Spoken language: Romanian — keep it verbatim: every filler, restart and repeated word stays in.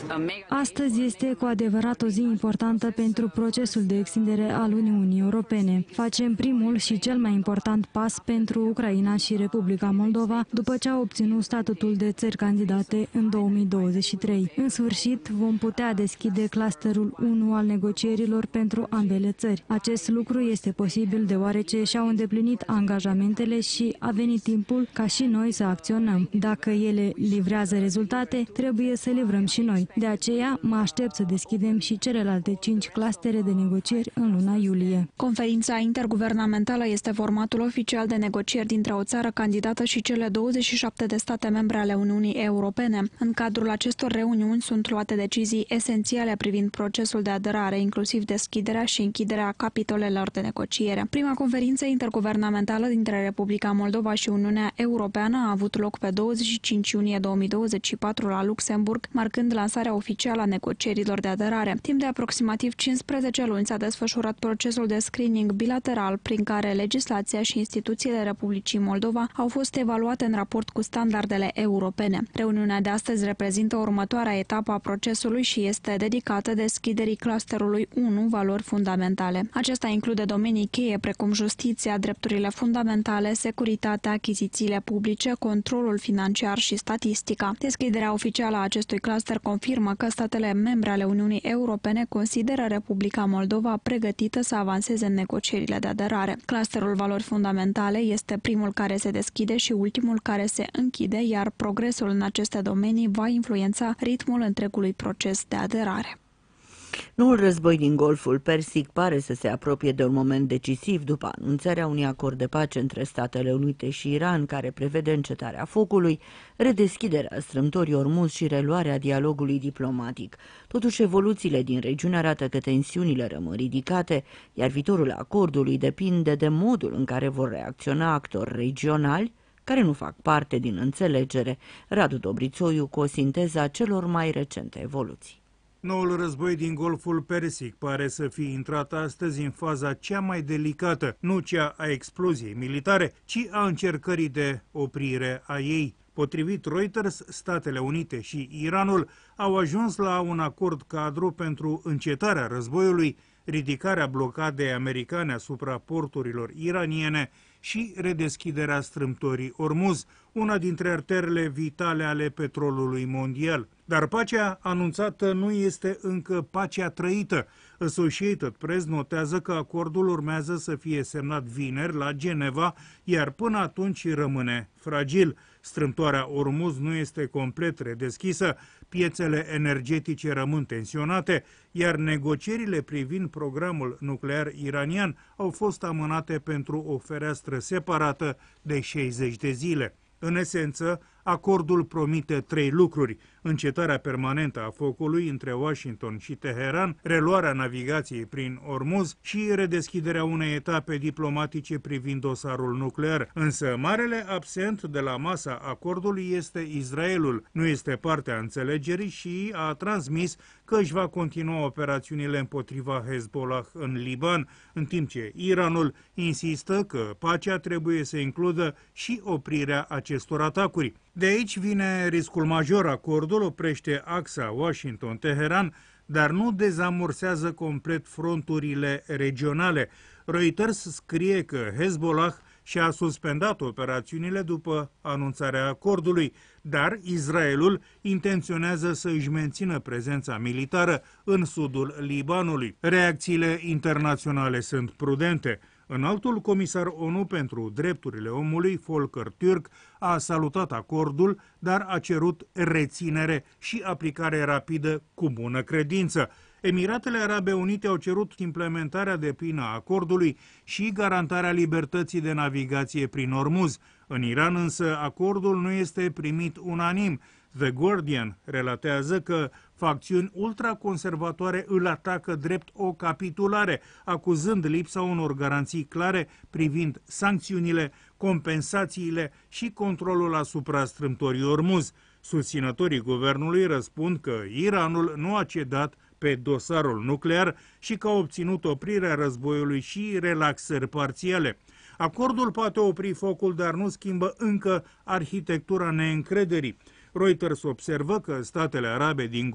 Astăzi este cu adevărat o zi importantă pentru procesul de extindere al Uniunii Europene. Facem primul și cel mai important pas pentru Ucraina și Republica Moldova după ce au obținut statutul de țări candidate în două mii douăzeci și trei. În sfârșit, vom putea deschide clusterul unu al negocierilor pentru ambele țări. Acest lucru este posibil deoarece și-au îndeplinit angajamentele și a venit timpul ca și noi să acționăm. Dacă ele livrează rezultate, trebuie să livrăm și noi. De aceea, mă aștept să deschidem și celelalte cinci clustere de negocieri în luna iulie. Conferința interguvernamentală este formatul oficial de negocieri dintre o țară candidată și cele douăzeci și șapte de state membre ale Uniunii Europene. În cadrul acestor reuniuni sunt luate decizii esențiale privind procesul de aderare, inclusiv deschiderea și închiderea capitolelor de negociere. Prima conferință interguvernamentală dintre Republica Moldova și Uniunea Europeană a avut loc pe douăzeci și cinci iunie două mii douăzeci și patru la Luxemburg, marcând lansarea oficială a negocierilor de aderare. Timp de aproximativ cincisprezece luni s-a desfășurat procesul de screening bilateral prin care legislația și instituțiile Republicii Moldova au fost evaluate în raport cu standardele europene. Reuniunea de astăzi reprezintă următoarea etapă a procesului și este dedicată deschiderii clusterului unu, valori fundamentale. Acesta include domenii cheie precum justiția, drepturile fundamentale, securitatea, achizițiile publice, controlul financiar și statistica. Deschiderea oficială a acestui cluster confirmă că statele membre ale Uniunii Europene consideră Republica Moldova pregătită să avanseze în negocierile de aderare. Clusterul valori fundamentale este primul care se deschide și ultimul care se închide, iar progresul în aceste domenii va influența ritmul întregului proces de aderare. Noul război din Golful Persic pare să se apropie de un moment decisiv după anunțarea unui acord de pace între Statele Unite și Iran, care prevede încetarea focului, redeschiderea strâmtorii Ormuz și reluarea dialogului diplomatic. Totuși, evoluțiile din regiune arată că tensiunile rămân ridicate, iar viitorul acordului depinde de modul în care vor reacționa actori regionali care nu fac parte din înțelegere. Radu Dobrițoiu cu o sinteză a celor mai recente evoluții. Noul război din Golful Persic pare să fie intrat astăzi în faza cea mai delicată, nu cea a exploziei militare, ci a încercării de oprire a ei. Potrivit Reuters, Statele Unite și Iranul au ajuns la un acord cadru pentru încetarea războiului, ridicarea blocadei americane asupra porturilor iraniene și redeschiderea strâmtorii Ormuz, una dintre arterele vitale ale petrolului mondial. Dar pacea anunțată nu este încă pacea trăită. Associated Press notează că acordul urmează să fie semnat vineri la Geneva, iar până atunci rămâne fragil. Strâmtoarea Ormuz nu este complet redeschisă, piețele energetice rămân tensionate, iar negocierile privind programul nuclear iranian au fost amânate pentru o fereastră separată de șaizeci de zile. În esență, acordul promite trei lucruri: încetarea permanentă a focului între Washington și Teheran, reluarea navigației prin Ormuz și redeschiderea unei etape diplomatice privind dosarul nuclear. Însă, marele absent de la masa acordului este Israelul. Nu este parte a înțelegerii și a transmis că își va continua operațiunile împotriva Hezbollah în Liban, în timp ce Iranul insistă că pacea trebuie să includă și oprirea acestor atacuri. De aici vine riscul major. Acordul oprește axa Washington-Teheran, dar nu dezamorsează complet fronturile regionale. Reuters scrie că Hezbollah și-a suspendat operațiunile după anunțarea acordului, dar Israelul intenționează să își mențină prezența militară în sudul Libanului. Reacțiile internaționale sunt prudente. Înaltul comisar ONU pentru drepturile omului, Volker Türk, a salutat acordul, dar a cerut reținere și aplicare rapidă cu bună credință. Emiratele Arabe Unite au cerut implementarea deplină a acordului și garantarea libertății de navigație prin Ormuz. În Iran însă acordul nu este primit unanim. The Guardian relatează că facțiuni ultraconservatoare îl atacă drept o capitulare, acuzând lipsa unor garanții clare privind sancțiunile, compensațiile și controlul asupra strâmtorii Ormuz. Susținătorii guvernului răspund că Iranul nu a cedat pe dosarul nuclear și că a obținut oprirea războiului și relaxări parțiale. Acordul poate opri focul, dar nu schimbă încă arhitectura neîncrederii. Reuters observă că statele arabe din